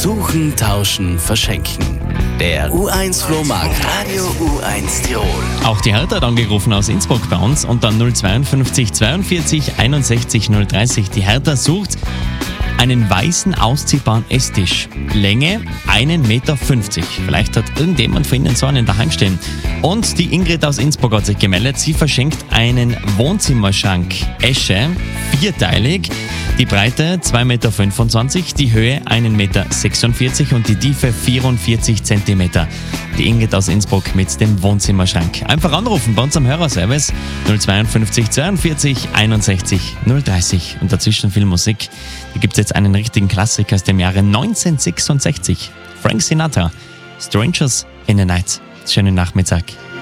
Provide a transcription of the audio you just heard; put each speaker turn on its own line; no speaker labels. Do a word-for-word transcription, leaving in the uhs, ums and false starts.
Suchen, tauschen, verschenken. Der U eins Flohmarkt Radio U eins Tirol.
Auch die Hertha hat angerufen aus Innsbruck bei uns und dann null zweiundfünfzig zweiundvierzig einundsechzig null dreißig. Die Hertha sucht einen weißen ausziehbaren Esstisch. Länge einen Meter fünfzig. Vielleicht hat irgendjemand von Ihnen so einen daheim stehen. Und die Ingrid aus Innsbruck hat sich gemeldet. Sie verschenkt einen Wohnzimmerschrank Esche, vierteilig. Die Breite zwei Meter fünfundzwanzig, die Höhe ein Meter sechsundvierzig und die Tiefe vierundvierzig Zentimeter. Die Ingrid aus Innsbruck mit dem Wohnzimmerschrank. Einfach anrufen bei uns am Hörerservice null zweiundfünfzig zweiundvierzig einundsechzig null dreißig. Und dazwischen viel Musik. Da gibt es jetzt einen richtigen Klassiker aus dem Jahre neunzehnhundertsechsundsechzig. Frank Sinatra, Strangers in the Night. Schönen Nachmittag.